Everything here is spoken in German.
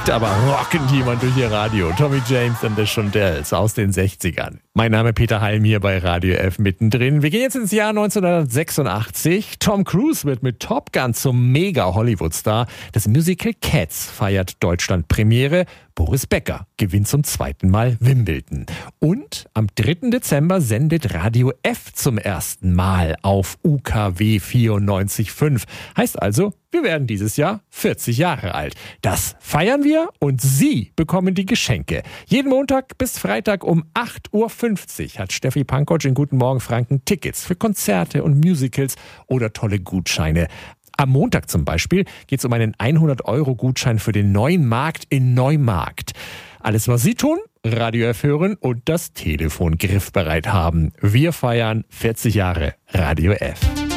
fliegt aber rockend jemand durch ihr Radio. Tommy James and the Shondells aus den 60ern. Mein Name Peter Halm hier bei Radio F mittendrin. Wir gehen jetzt ins Jahr 1986. Tom Cruise wird mit Top Gun zum Mega-Hollywood-Star. Das Musical Cats feiert Deutschland Premiere. Boris Becker gewinnt zum zweiten Mal Wimbledon. Und am 3. Dezember sendet Radio F zum ersten Mal auf UKW 94.5. Heißt also, wir werden dieses Jahr 40 Jahre alt. Das feiern wir und Sie bekommen die Geschenke. Jeden Montag bis Freitag um 8.50 Uhr hat Steffi Pankotsch in Guten Morgen Franken Tickets für Konzerte und Musicals oder tolle Gutscheine. Am Montag zum Beispiel geht es um einen 100-Euro-Gutschein für den neuen Markt in Neumarkt. Alles, was Sie tun, Radio F hören und das Telefon griffbereit haben. Wir feiern 40 Jahre Radio F.